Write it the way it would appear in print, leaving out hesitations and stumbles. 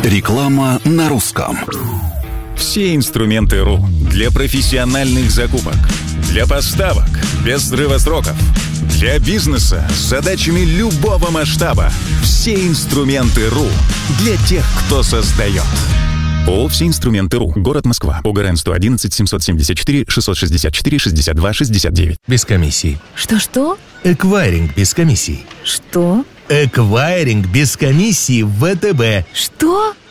Реклама на русском. Все инструменты РУ для профессиональных закупок, для поставок без срыва сроков, для бизнеса с задачами любого масштаба. Все инструменты РУ для тех, кто создает. ООО «Все инструменты РУ». Город Москва. ОГРН 111 774 664 62 69. Без комиссий. Что? Эквайринг без комиссий. Что? Эквайринг без комиссий в ВТБ. Что?